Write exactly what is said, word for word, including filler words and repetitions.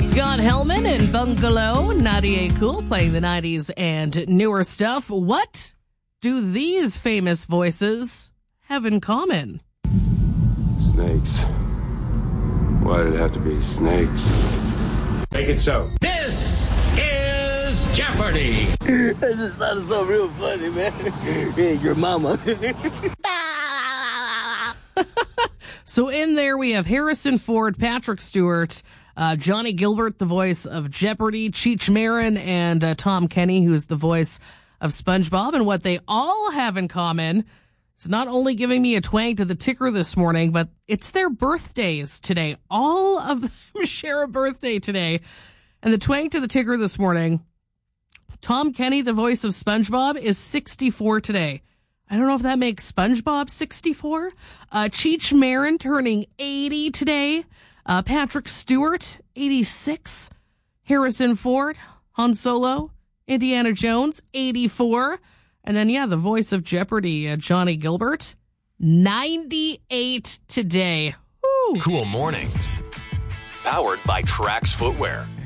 Scott Hellman and Bungalow, ninety-eight Cool, playing the nineties and newer stuff. What do these famous voices have in common? Snakes. Why did it have to be snakes? Make it so. This is Jeopardy! That just sounded so real funny, man. Hey, your mama. So in there we have Harrison Ford, Patrick Stewart, uh, Johnny Gilbert, the voice of Jeopardy, Cheech Marin, and uh, Tom Kenny, who is the voice of SpongeBob. And what they all have in common is not only giving me a twang to the ticker this morning, but it's their birthdays today. All of them share a birthday today. And the twang to the ticker this morning, Tom Kenny, the voice of SpongeBob, is sixty-four today. I don't know if that makes SpongeBob sixty-four. Uh, Cheech Marin turning eighty today. Uh, Patrick Stewart, eighty-six. Harrison Ford, Han Solo, Indiana Jones, eighty-four. And then, yeah, the voice of Jeopardy, uh, Johnny Gilbert, ninety-eight today. Woo. Cool Mornings. Powered by Trax Footwear.